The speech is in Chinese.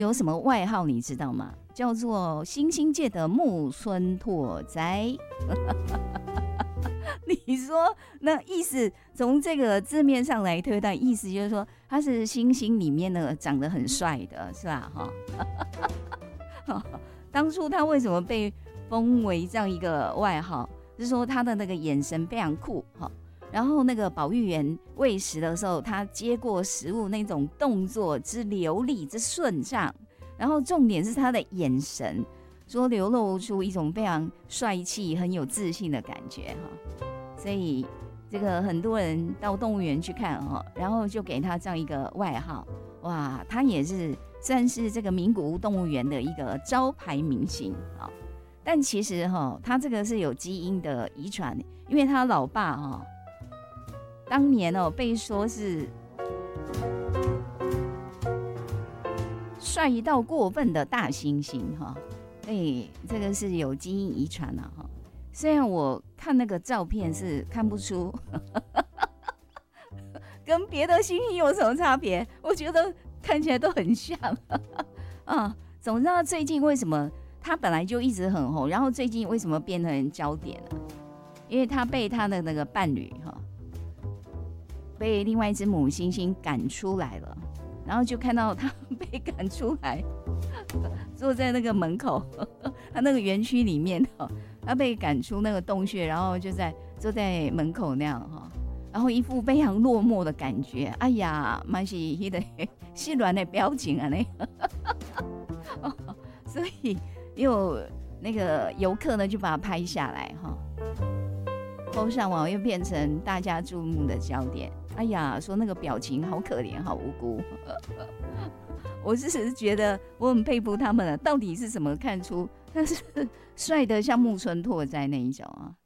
有什么外号你知道吗？叫做星星界的木村拓哉。你说那意思从这个字面上来推断，意思就是说他是星星里面呢长得很帅的，是吧？当初他为什么被封为这样一个外号，是说他的那个眼神非常酷，然后那个保育员喂食的时候，他接过食物那种动作之流利之顺畅，然后重点是他的眼神，说流露出一种非常帅气、很有自信的感觉哈。所以这个很多人到动物园去看哈，然后就给他这样一个外号，哇，他也是算是这个名古屋动物园的一个招牌明星啊。但其实哈，他这个是有基因的遗传，因为他老爸哈，当年被说是帅到过分的大猩猩哈，这个是有基因遗传啊哈。虽然我看那个照片是看不出跟别的猩猩有什么差别，我觉得看起来都很像啊。总之他最近为什么他本来就一直很红，然后最近为什么变成焦点了？因为他被他的那个伴侣被另外一只母猩猩赶出来了，然后就看到他被赶出来，坐在那个门口，他那个园区里面他被赶出那个洞穴，然后就坐在门口那样然后一副非常落寞的感觉。哎呀，蛮是那个细软的表情啊所以有那个游客呢就把它拍下来PO上网，又变成大家注目的焦点。哎呀，说那个表情好可怜，好无辜。我是觉得我很佩服他们了，到底是怎么看出那是帅的像木村拓哉那一种啊？